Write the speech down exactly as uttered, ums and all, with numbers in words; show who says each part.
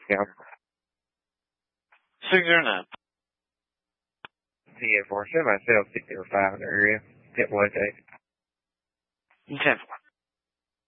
Speaker 1: Yeah.
Speaker 2: six zero nine.
Speaker 1: T N four, send myself six zero five in the area. Hit one day.
Speaker 2: ten four.